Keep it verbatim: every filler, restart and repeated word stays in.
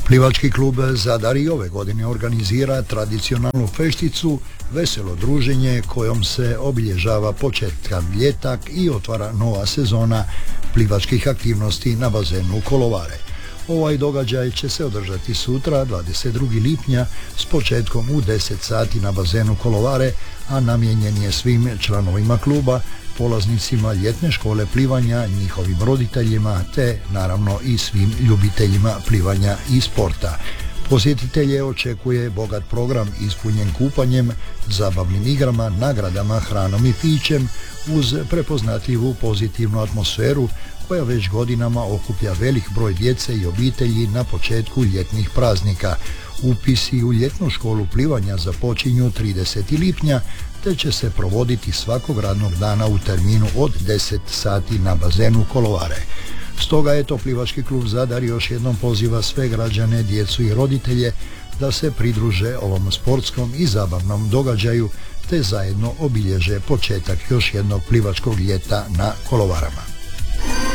Plivački klub Zadar i ove godine organizira tradicionalnu fešticu, veselo druženje kojom se obilježava početak ljeta i otvara nova sezona plivačkih aktivnosti na bazenu Kolovare. Ovaj događaj će se održati sutra, dvadeset drugog lipnja, s početkom u deset sati na bazenu Kolovare, a namijenjen je svim članovima kluba, polaznicima ljetne škole plivanja, njihovim roditeljima, te naravno i svim ljubiteljima plivanja i sporta. Posjetitelje očekuje bogat program ispunjen kupanjem, zabavnim igrama, nagradama, hranom i pićem, uz prepoznatljivu pozitivnu atmosferu koja već godinama okuplja velik broj djece i obitelji na početku ljetnih praznika. Upisi u ljetnu školu plivanja započinju tridesetog lipnja, te će se provoditi svakog radnog dana u terminu od deset sati na bazenu Kolovare. Stoga je to Plivački klub Zadar još jednom poziva sve građane, djecu i roditelje da se pridruže ovom sportskom i zabavnom događaju, te zajedno obilježe početak još jednog plivačkog ljeta na Kolovarama.